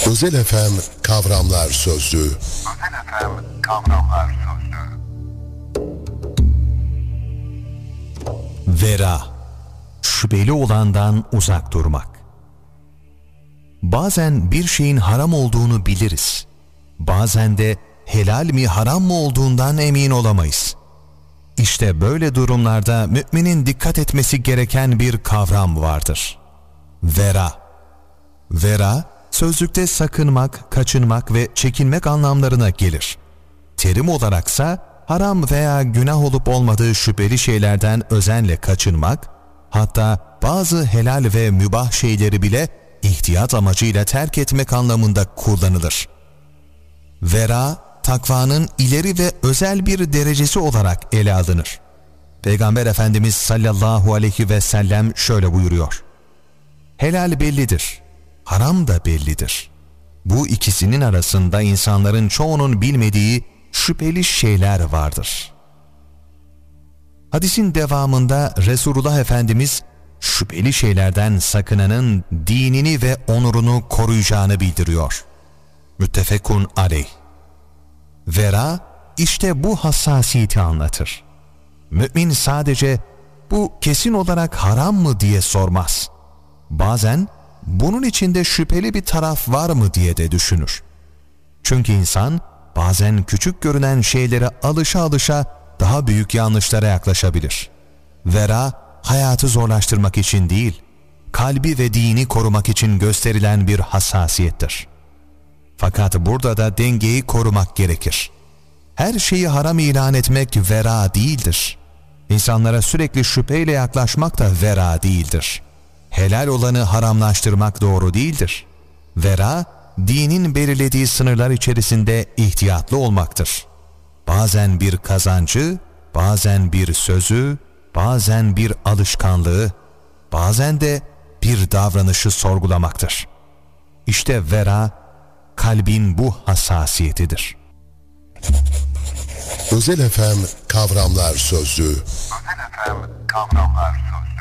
Özel FM Kavramlar Sözlüğü. Özel FM Kavramlar Sözlüğü. Vera, şüpheli olandan uzak durmak. Bazen bir şeyin haram olduğunu biliriz. Bazen de helal mi haram mı olduğundan emin olamayız. İşte böyle durumlarda müminin dikkat etmesi gereken bir kavram vardır. Vera. Vera, sözlükte sakınmak, kaçınmak ve çekinmek anlamlarına gelir. Terim olaraksa haram veya günah olup olmadığı şüpheli şeylerden özenle kaçınmak, hatta bazı helal ve mübah şeyleri bile ihtiyat amacıyla terk etmek anlamında kullanılır. Vera, takvanın ileri ve özel bir derecesi olarak ele alınır. Peygamber Efendimiz sallallahu aleyhi ve sellem şöyle buyuruyor: helal bellidir, haram da bellidir. Bu ikisinin arasında insanların çoğunun bilmediği şüpheli şeyler vardır. Hadisin devamında Resulullah Efendimiz şüpheli şeylerden sakınanın dinini ve onurunu koruyacağını bildiriyor. Müttefekun aleyh. Vera işte bu hassasiyeti anlatır. Mümin sadece bu kesin olarak haram mı diye sormaz. Bazen bunun içinde şüpheli bir taraf var mı diye de düşünür. Çünkü insan bazen küçük görünen şeylere alışa alışa daha büyük yanlışlara yaklaşabilir. Vera, hayatı zorlaştırmak için değil, kalbi ve dini korumak için gösterilen bir hassasiyettir. Fakat burada da dengeyi korumak gerekir. Her şeyi haram ilan etmek vera değildir. İnsanlara sürekli şüpheyle yaklaşmak da vera değildir. Helal olanı haramlaştırmak doğru değildir. Vera, dinin belirlediği sınırlar içerisinde ihtiyatlı olmaktır. Bazen bir kazancı, bazen bir sözü, bazen bir alışkanlığı, bazen de bir davranışı sorgulamaktır. İşte vera, kalbin bu hassasiyetidir. Özel FM Kavramlar Sözlüğü. Özel FM Kavramlar Sözlüğü.